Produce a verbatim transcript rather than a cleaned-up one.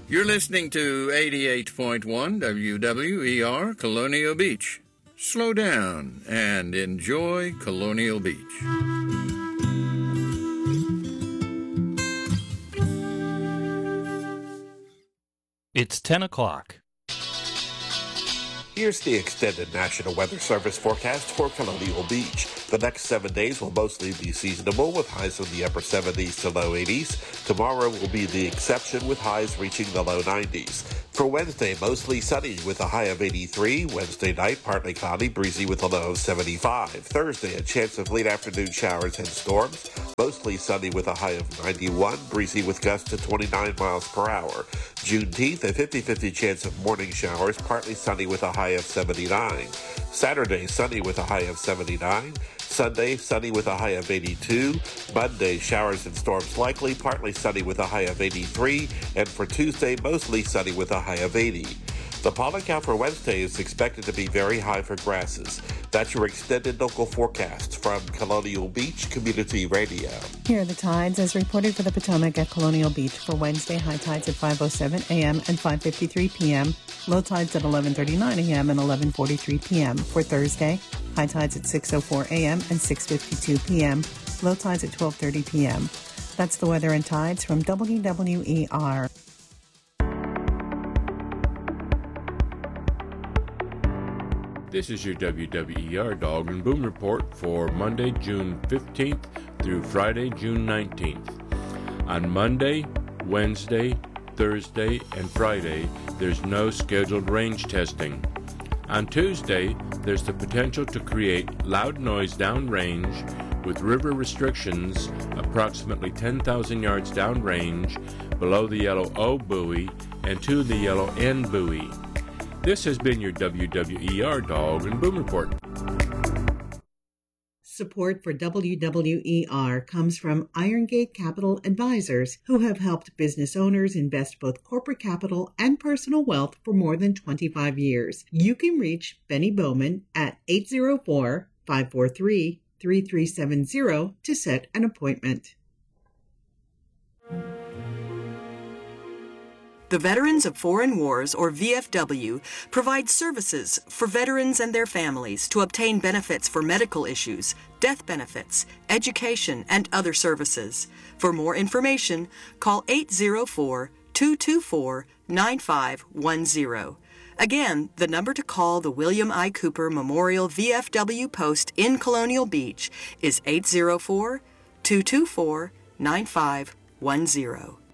You're listening to eighty-eight point one W W E R Colonial Beach. Slow down and enjoy Colonial Beach. It's ten o'clock. Here's the extended National Weather Service forecast for Colonial Beach. The next seven days will mostly be seasonable with highs in the upper seventies to low eighties. Tomorrow will be the exception with highs reaching the low nineties. For Wednesday, mostly sunny with a high of eighty-three. Wednesday night, partly cloudy, breezy with a low of seventy-five. Thursday, a chance of late afternoon showers and storms. Mostly sunny with a high of ninety-one, breezy with gusts to twenty-nine miles per hour. Juneteenth, a fifty-fifty chance of morning showers, partly sunny with a high of seventy-nine. Saturday, sunny with a high of seventy-nine. Sunday, sunny with a high of eighty-two. Monday, showers and storms likely, partly sunny with a high of eighty-three. And for Tuesday, mostly sunny with a high of eighty. The pollen count for Wednesday is expected to be very high for grasses. That's your extended local forecast from Colonial Beach Community Radio. Here are the tides as reported for the Potomac at Colonial Beach for Wednesday. High tides at five oh seven a.m. and five fifty-three p.m. Low tides at eleven thirty-nine a.m. and eleven forty-three p.m. For Thursday, high tides at six oh four a.m. and six fifty-two p.m. Low tides at twelve thirty p.m. That's the weather and tides from W W E R. This is your W W E R Dog and Boom Report for Monday, June fifteenth through Friday, June nineteenth. On Monday, Wednesday, Thursday, and Friday, there's no scheduled range testing. On Tuesday, there's the potential to create loud noise downrange with river restrictions approximately ten thousand yards downrange below the yellow O buoy and to the yellow N buoy. This has been your W W E R Dog and Boom Report. Support for W W E R comes from Irongate Capital Advisors, who have helped business owners invest both corporate capital and personal wealth for more than twenty-five years. You can reach Benny Bowman at eight oh four, five four three, three three seven zero to set an appointment. The Veterans of Foreign Wars, or V F W, provides services for veterans and their families to obtain benefits for medical issues, death benefits, education, and other services. For more information, call eight oh four, two two four, nine five one zero. Again, the number to call the William I. Cooper Memorial V F W Post in Colonial Beach is eight oh four, two two four, nine five one zero.